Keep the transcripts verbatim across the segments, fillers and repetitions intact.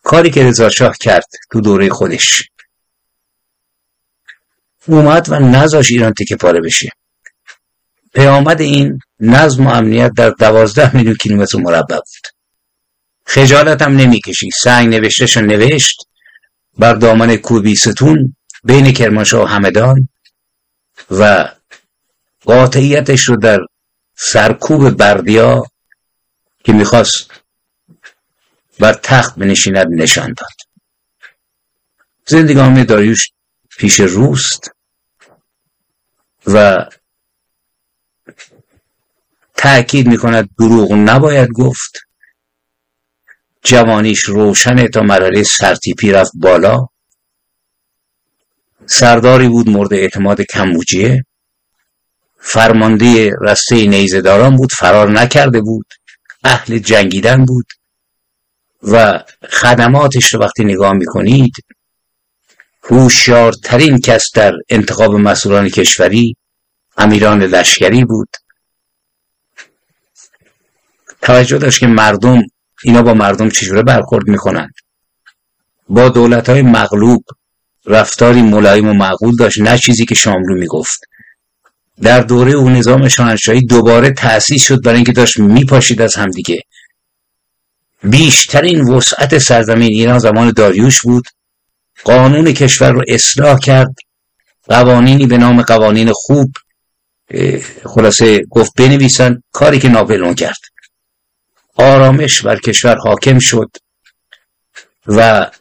کاری که رضا شاه کرد تو دوره خودش، اومد و نذاش ایران تکه پاره بشه. پیامد این نظم و امنیت در دوازده میلیون کیلومتر مربع بود. خجالت هم نمیکشید. سنگ نوشتهش نوشت بر دامن کوه بیستون بین کرمانشاه و همدان و قاطعیتش رو در سرکوب بردیا که میخواست بر تخت بنشیند نشان داد. زندگانی داریوش پیش روست و تأکید میکند دروغ نباید گفت، جوانیش روشنه تا مرحله سرتیپی رفت بالا، سرداری بود مورد اعتماد کمبوجیه، فرمانده رسته نیزه‌داران بود، فرار نکرده بود، اهل جنگیدن بود و خدماتش رو وقتی نگاه میکنید هوشیارترین کس در انتخاب مسئولان کشوری امیران لشکری بود. توجه داشت که مردم اینا با مردم چجوره برخورد میکنند. با دولت‌های مغلوب رفتاری ملایم و معقول داشت، نه چیزی که شاملو میگفت. در دوره اون نظام شاهنشاهی دوباره تأسیس شد برای اینکه داشت میپاشید از همدیگه. بیشترین وسعت سرزمین ایران زمان داریوش بود. قانون کشور رو اصلاح کرد، قوانینی به نام قوانین خوب خلاصه گفت بنویسن، کاری که ناپلئون کرد. آرامش بر کشور حاکم شد و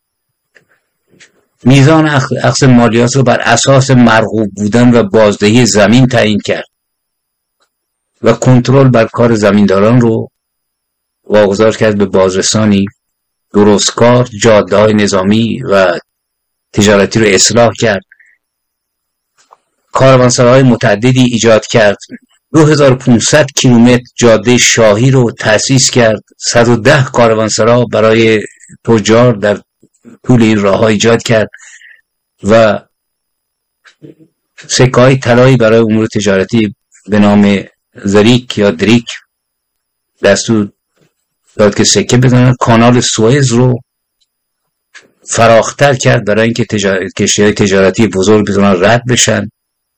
میزان اخذ مالیات رو بر اساس مرغوب بودن و بازدهی زمین تعیین کرد و کنترل بر کار زمینداران رو واگذار کرد به بازرسانی درستکار. جاده‌های نظامی و تجارتی رو اصلاح کرد. کاروانسراهای متعددی ایجاد کرد. دو هزار و پانصد کیلومتر جاده شاهی رو تأسیس کرد. صد و ده کاروانسرا برای تجار در طول این راه‌ها ایجاد کرد و سکه‌های طلایی برای امور تجارتی به نام زریک یا دریک دستور داد که سکه بزنن. کانال سوئز رو فراختر کرد برای اینکه تجار... کشتی‌های تجارتی بزرگ بتونن رد بشن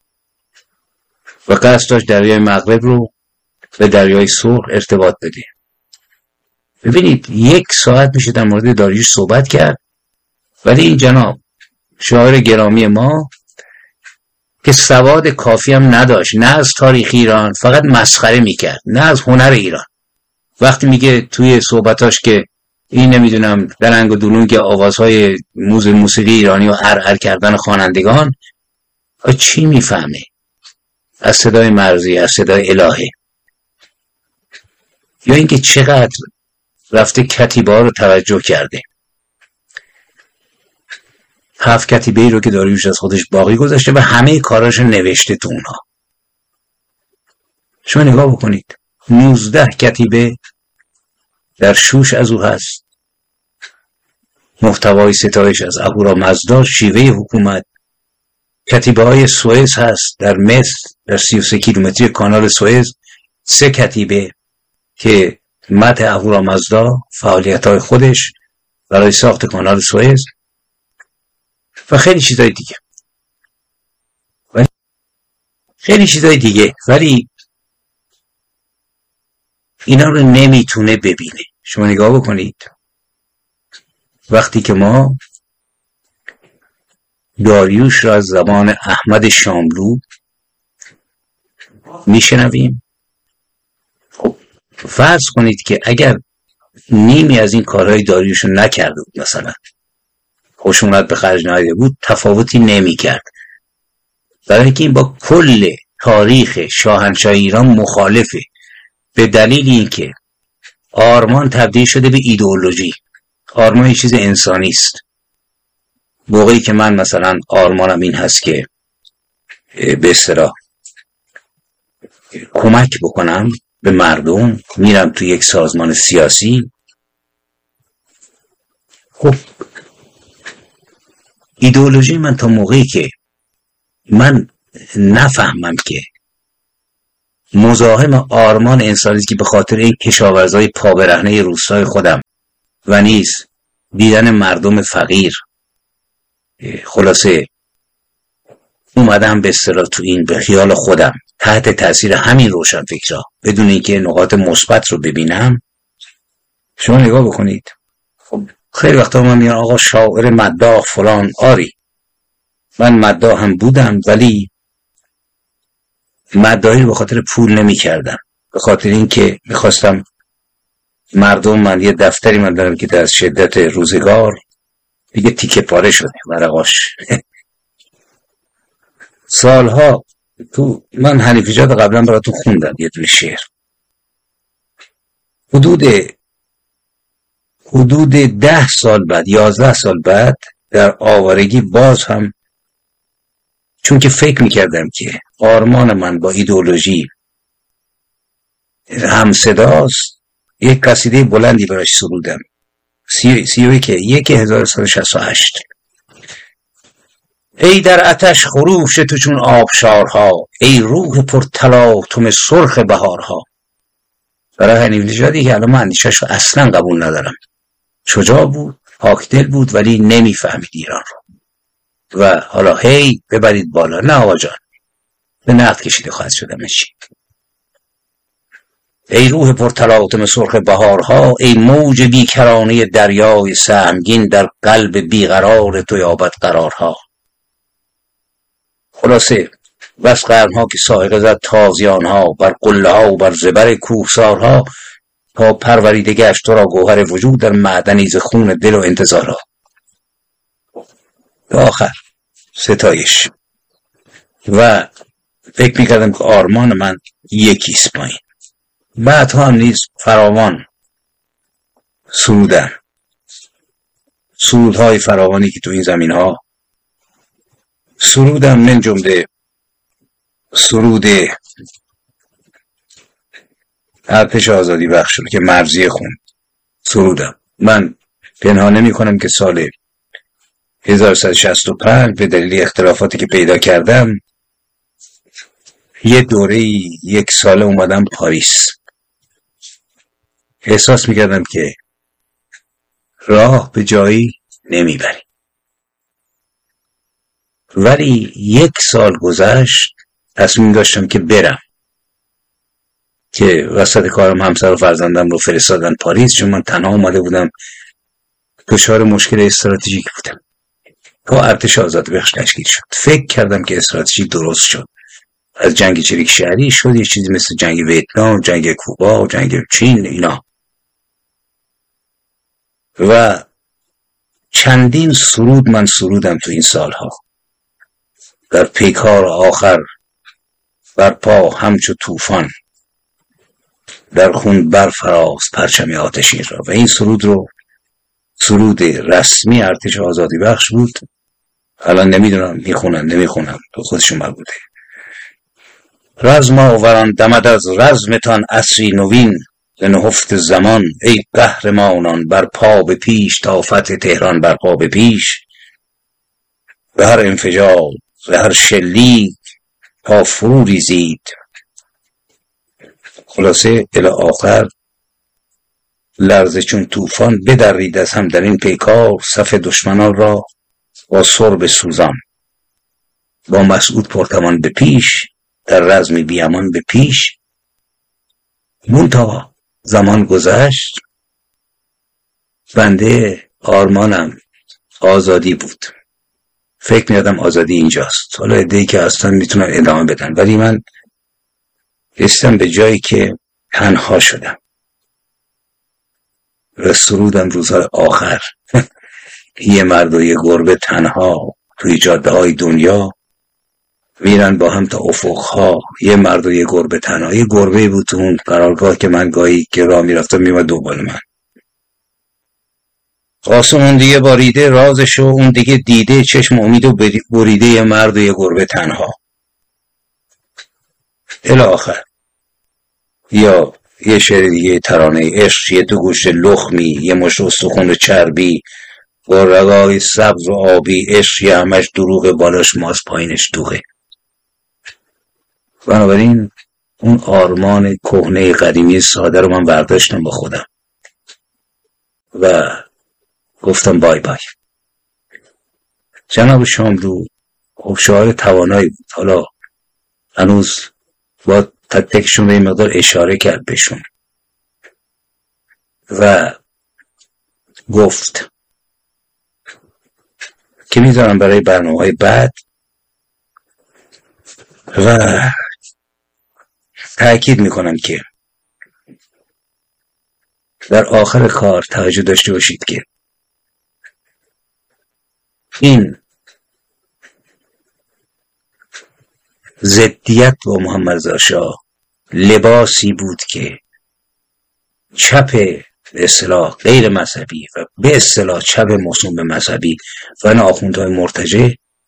و قصد داشت دریای مغرب رو به دریای سرخ ارتباط بده. ببینید یک ساعت میشه در مورد داریوش صحبت کرد، ولی این جناب شاعر گرامی ما که سواد کافی هم نداشت، نه از تاریخ ایران، فقط مسخره میکرد، نه از هنر ایران. وقتی میگه توی صحبتاش که این نمیدونم درنگ و دلونگ آوازهای موز موسیقی ایرانی و ارعر کردن خوانندگان، چی میفهمه از صدای مرزی، از صدای الهه؟ یا اینکه چقدر رفته کتیبه ها رو توجه کرده. هفت کتیبه ای رو که داریوش از خودش باقی گذاشته و همه کاراش نوشته تو اونها. شما نگاه بکنید، نوزده کتیبه در شوش از او هست. محتوای ستایش از اهورامزدا، شیوه حکومت. کتیبه های سوئز هست در مصر، در سی و سه کیلومتری کانال سوئز سه کتیبه که مدح اهورامزدا، فعالیت های خودش برای ساخت کانال سوئز و خیلی چیزای دیگه ولی خیلی چیزای دیگه ولی اینا رو نمیتونه ببینه. شما نگاه بکنید، وقتی که ما داریوش را از زبان احمد شاملو میشنویم، خب فرض کنید که اگر نیمی از این کارهای داریوش رو نکرده بود، مثلا خشونت به خرج نهاده بود، تفاوتی نمی کرد. برای اینکه این با کل تاریخ شاهنشاهی ایران مخالفه، به دلیل اینکه آرمان تبدیل شده به ایدئولوژی. آرمان یه چیز انسانی است. موقعی که من مثلا آرمانم این هست که به اصطلاح کمک بکنم به مردم، میرم تو یک سازمان سیاسی، خب ایدئولوژی من تا موقعی که من نفهمم که مزاحم آرمان انسانی که به خاطر این کشاورزای پابرهنه روستای خودم و نیز دیدن مردم فقیر. خلاصه اومدم به اصطلاح تو این به خیال خودم تحت تاثیر همین روشن فکرها بدون اینکه نقاط مثبت رو ببینم. شما نگاه بکنید، خب خیلی وقتا من میگن آقا شاعر مداح فلان. آری من مداح هم بودم، ولی مداحی رو به خاطر پول نمی کردم، به خاطر اینکه میخواستم مردم، من یه دفتری من دارم که از شدت روزگار دیگه تیکه پاره شده ورقاش. سالها تو من حنیفجات قبلا براتون خوندم یه دونه شعر. حدود حدود ده سال بعد، یازده سال بعد، در آوارگی باز هم، چون که فکر میکردم که آرمان من با ایدئولوژی هم صداست، یک قصیده بلندی براش سرودم. سی سی که یک هزار و سیصد و شصت و هشت. ای در آتش خروش تو چون آبشارها، ای روح پر تلاطم سرخ بهارها. برای حنیف نژادی که الان من اندیشه‌اش رو اصلا قبول ندارم. شجاع بود، پاکدل بود، ولی نمیفهمید ایران رو. و حالا هی ببرید بالا. نه آقا جان، به نقد کشیده خواهد شدم چی. ای روح پر تلاطم سرخ بهارها، ای موج بیکرانه دریای سهمگین، در قلب بیقرار تو یابد قرارها. خلاصه بس قرنها که سائقه زد تازیانها، بر قله ها و بر زبر کوهسارها، تا پروریده گشت تو را گوهر وجود در معدنی ز خون دل و انتظارها. به آخر ستایش. و فکر میکردم که آرمان من یکیست پایین. بعدها هم نیز فراوان سرودن، سرودهای فراوانی که تو این زمین ها سرودم، من جمله سرود ارتش آزادی بخش رو که مرضیه خوند سرودم. من پنهان نمی کنم که سال هزار و سیصد و شصت و پنج به دلیل اختلافاتی که پیدا کردم یه دوره یک ساله اومدم پاریس. احساس میکردم که راه به جایی نمیبری، ولی یک سال گذشت تصمیم داشتم که برم، که وسط کارم همسر و فرزندم رو فرستادن پاریس، چون من تنها اومده بودم، دچار مشکل استراتژیک بودم. که ارتش آزادی بخش تشکیل شد. فکر کردم که استراتژی درست شد، از جنگ چریک شهری شد یه چیزی مثل جنگ ویتنام، جنگ کوبا، جنگ چین، اینا. و چندین سرود من سرودم تو این سالها، در پیکار آخر بر پا همچو طوفان، در خون برفراز پرچم آتشین را. و این سرود رو سرود رسمی ارتش آزادی بخش بود. الان نمیدونم میخونن نمیخونن، تو خودشون مربوطه. رزم آوران دمد از رزمتان عصری نوین، ز نهفت زمان ای قهرمانان بر پا به پیش، تا فتح تهران بر پا به پیش. به هر انفجار به هر شلیک تا فرو ریزید. خلاصه الی آخر لرزه چون طوفان بدرید از هم در این پیکار، صف دشمنان را با سرب سوزان. با مسعود پرتمان به پیش، در رزم بیامان به پیش. منتها زمان گذشت، بنده آرمانم آزادی بود. فکر می‌کردم آزادی اینجاست. حالا عده‌ای که اصلا میتونن ادامه بدن، ولی من رسیدم به جایی که تنها شدم و سرودم روزهای آخر. یه مرد و یه گربه تنها توی جاده های دنیا میرن با هم تا افقها. یه مرد و یه گربه تنها. یه گربه بود تو اون قرارگاه که من گاهی که راه میرفتم میومد دنبال من. قاسم اون دیگه باریده رازشو، اون دیگه دیده چشم امید و بریده. یه مرد و یه گربه تنها. الی آخر. یا یه شعر دیگه ترانه عشق، یه دو گوشت لخمی، یه مشت استخون و چربی، با رگای سبز و آبی. عشق یه همش دروغه، بالاش ماست پایینش دوغه. بنابراین اون آرمان کهنه قدیمی ساده رو من برداشتم با خودم و گفتم بای بای. جناب شاملو خب شعار توانایی بود، حالا هنوز با تک تکشون به این مقدار اشاره کرد بهشون و گفت که میذارم برای برنامه‌های بعد و تأکید میکنم که در آخر کار توجه داشته باشید که این ضدیت با محمد رضا شاه لباسی بود که چپ به اصطلاح غیر مذهبی و به اصطلاح چپ موسوم به مذهبی و این آخوندهای مرتجع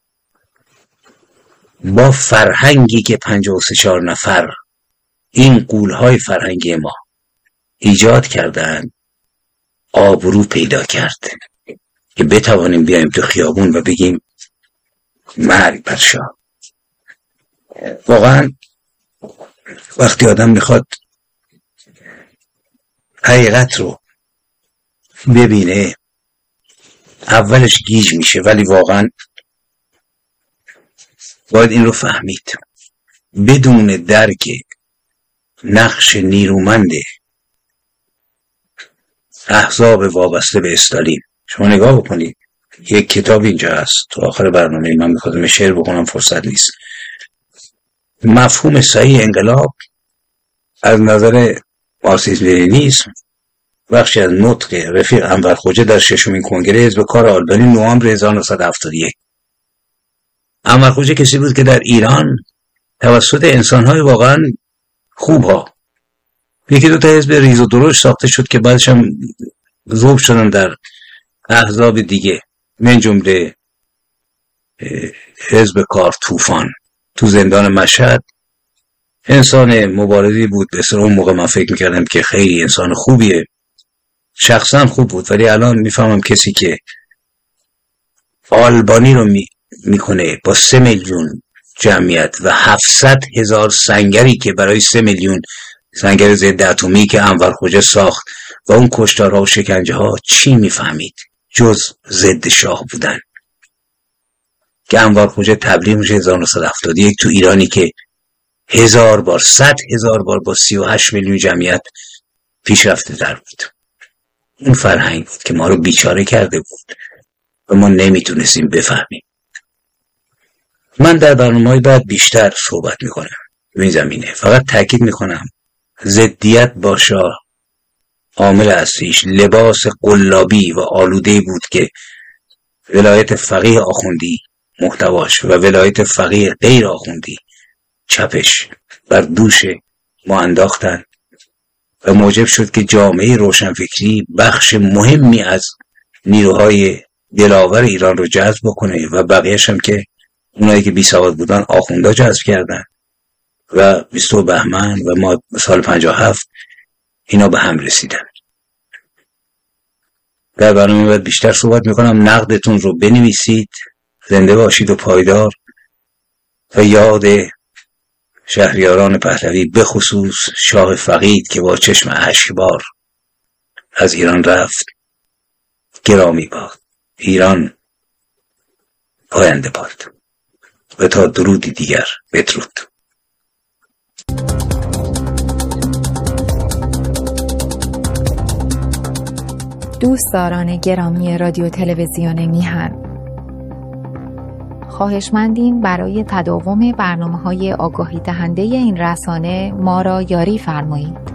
با فرهنگی که پنجاه و سه چهار نفر این غول‌های فرهنگی ما ایجاد کردن آبرو پیدا کرد که بتوانیم بیایم تو خیابون و بگیم مرگ بر شاه. واقعا وقتی آدم میخواد حقیقت رو ببینه اولش گیج میشه، ولی واقعا باید این رو فهمید. بدون درک نقش نیرومند احزاب وابسته به استالین، شما نگاه بکنید، یک کتاب اینجا هست تو آخر برنامه من میخوادم شعر بخونم فرصت نیست. مفهوم صحیح انقلاب از نظر مارکسیسم لنینیسم بخشی از نطق رفیق انور خوجه در ششمین کنگره حزب کار آلبانی نوامبر هزار و نهصد و هفتاد و یک. انور خوجه کسی بود که در ایران توسط انسان‌های واقعا خوبها یکی دو تا حزب ریز و درشت ساخته شد که بعدش هم ذوب شدن در احزاب دیگه، من جمله حزب کار طوفان تو زندان مشهد. انسان مبارزی بود، به اصطلاح اون موقع من فکر میکردم که خیلی انسان خوبیه، شخصا خوب بود، ولی الان میفهمم کسی که آلبانی رو می میکنه با سه میلیون جمعیت و هفتصد هزار سنگری که برای سه میلیون سنگر ضد اتمی که انور خوجه ساخت و اون کشتارها و شکنجه ها، چی میفهمید جز ضد شاه بودن که انور خوجه تبلیغ میشه هزار و نهصد و هفتاد و یک تو ایرانی که هزار بار صد هزار بار با سی و هشت میلیون جمعیت پیشرفته در بود. اون فرهنگ بود که ما رو بیچاره کرده بود و ما نمیتونستیم بفهمیم. من در برنامه‌های بعد بیشتر صحبت میکنم به این زمینه، فقط تاکید میکنم ضدیت با شاه عامل اصلیش لباس قلابی و آلوده بود که ولایت فقیه آخوندی محتواش و ولایت فقیه غیر آخوندی چپش بر دوش ما انداختن و موجب شد که جامعه روشنفکری بخش مهمی از نیروهای دلاور ایران رو جذب بکنه و بقیه‌اش هم که اونایی که بی سواد بودن آخوندا جذب کردن و بیست بهمن و ما سال پنجاه و هفت اینا به هم رسیدن. در برنامه بعد بیشتر صحبت میکنم. نقدتون رو بنویسید. زنده باشید و پایدار و یاد شهریاران پهلوی به خصوص شاه فقید که با چشم اشکبار از ایران رفت گرامی باد. ایران پاینده باد. و تا درودی دیگر بدرود. دوستداران گرامی رادیو تلویزیون میهن، خواهشمندیم برای تداوم برنامه‌های آگاهی دهنده این رسانه ما را یاری فرمایید.